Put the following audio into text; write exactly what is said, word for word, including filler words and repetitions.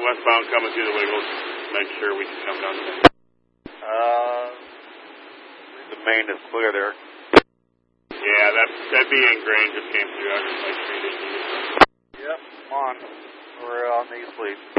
westbound coming through the Wiggles. Make sure we can come down the main. Uh, the main is clear there. Yeah, that that B N grain just came through. I just like treated it. Yep, come on. We're on the east lead.